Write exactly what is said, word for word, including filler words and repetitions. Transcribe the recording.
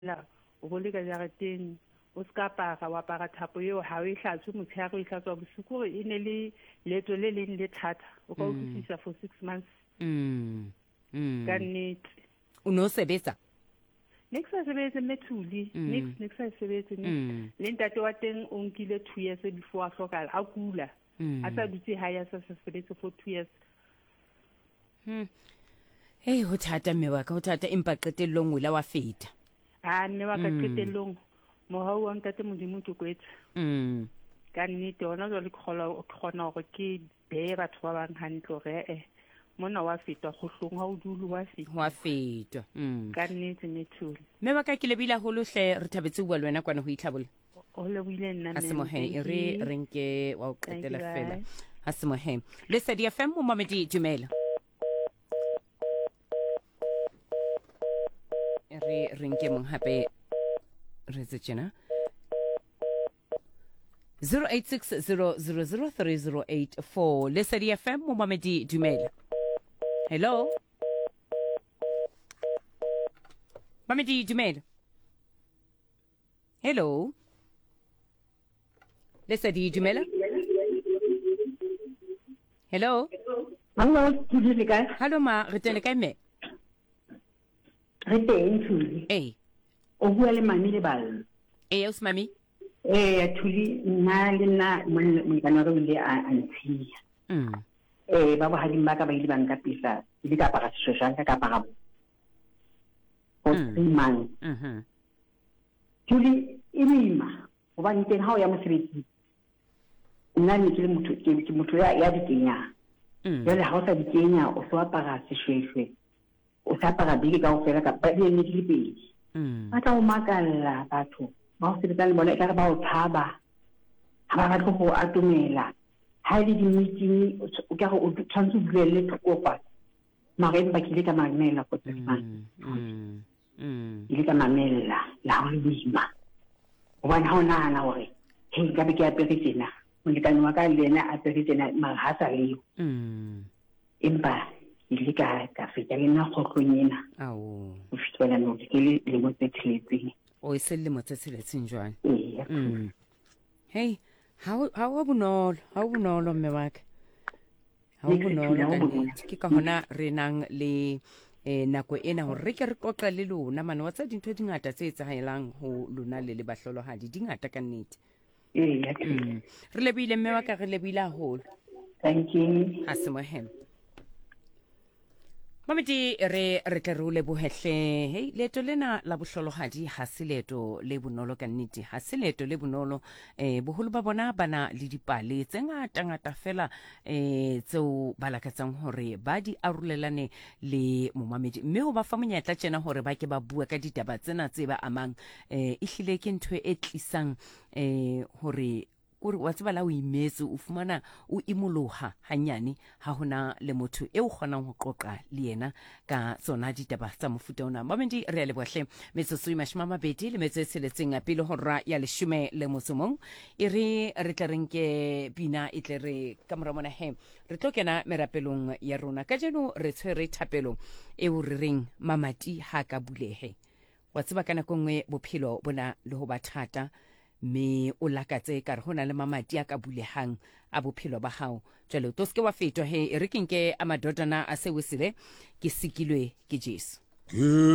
la o go le ka jarateng o ska apara wa apara thapo eo ha o e hlatswe motshehare o e hlatswa bosigo gore e ne le leeto le leng le thata o ka utlwisisa for six months Mm. Mm. ka nnete O no sebetsa? Nix sa sebetse methuli nix nix sa sebetse nix le ntate wa teng o nkile two years before a hlokala a kula a sa dutse ha ya sa sebetse for two years. Hmm. Hey, ho thata mme wa ka, ho thata empa qetellong o la wa feta. Ah mme wa ka qetellong mohau wa ntate modimo ke kwetse. Mm. Ka nnete ona jwale ke kgola ke kgona hore ke be batho ba bang hantle hore eh mona wa feta go hlong ha o dulu wa feta Wa feta. Mm. ka nnete methuli Mme wa ka ke lebile holo hle re thabetse bua le wena kwana ho itlhabola. o le buile nna Ha se mo he e re re nke wa o qetela Thank you, fela. bye. Ha se mo he. Le Lesedi F M mo Mamedi Dumela. E re re nke mong hape re tse tjena. zero eight six zero zero zero three zero eight four Lesedi F M mo Mamedi Dumela. Hello. Mamedi Dumela. Hello. Lesedi Dumela. Hello. Hello, Thuli ka. Hello ma, re tene kae me? Re teng Thuli. Eh. O bua le mami le bal. Eh, us mami. Eh, Thuli nna le nna molekane re ile a ntshia. Mm. Eh, ba ba hading ba ka ba ile ba nka pisa, ile ka para seshweshwe ka ka para. O tsimang. Mhm. Thuli e boima, hobane teng ha o ya mosebetsi. Nna ne ke le motho ke motho ya ya dikenya. Mm. Jale ha o sa dikenya o so apara seshweshwe. O sa apara beke ka o fela ka ba di ne di pedi. Mm. Ba tla o makalla batho ba o sebetsa le bona e ka ba o tshaba ha ba batla go atumela ha ile di meeting o ka go o tshwantse o buelle tlhokofa mareng ba kile ka mamela go tsema Mm. Mm. ile ka mamela la ho bima o bona ha ona na hore he ka be ke apere tsena molekane wa ka le ena a apere tsena ma ha sa leo Mm. empa ile ka ka feta le na khotlonyena Ao. o fitela no ke le le mo tsetheletseng O se le mo tsetseletseng jwang. eh Mm. Hey, how how wa bonolo, how bonolo mme wa ka. How Ke bonolo phela, ha ka o bonolo. nnete. Ke ka hona re nang le eh nako ena hore re ke re qoqa le lona mane wa tsa dintho di ngata tse etsahalang ho lona le le bahlolohadi di ngata ka nnete. eh ya Mm. Re lebile mme wa ka re lebile haholo. thank you. Ha se mo hem. Mamedi re re tle re o lebohehle. Hey, leeto lena la bohlolohadi ha se leeto le bonolo ka nnete, ha se leeto le bonolo. Eh boholo ba bona bana le dipale tse ngata ngata fela eh tseo ba lakatsang hore ba di arolelane le momamedi, mme ho ba fa monyetla tjena hore ba ke ba bua ka ditaba tsena tse ba amang. Eh ehlile ke ntho e tlisang eh hore kore wa tseba la o imetse o fumana o imoloha hanyane ha hona le motho e o kgonang ho qoqa le yena ka tsona ditaba tsa mofuta ona. Mamedi re le bohle metsotso e mashome a mabedi le metso e tsheletseng a pele hora ya leshome le motso mong e re re tle re nke pina e tle re ka mora mona he re tlo kena merapelong ya rona ka jeno re tshwere thapelo e o re reng mamati ha ka bulehe. Wa tseba ka nako nngwe bophelo bona le ho ba thata me o lakatse ka re hona le mamati a ka bulehang a bophelo ba hao. Jwale to ske wa fetwa he e re ke nke a madodana a se wesile ke sikilwe ke Jesu.